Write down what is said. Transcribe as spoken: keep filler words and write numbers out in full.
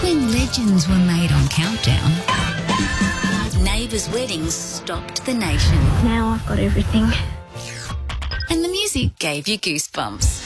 when legends were made on Countdown, Neighbours' weddings stopped the nation. Now I've got everything. And the music gave you goosebumps.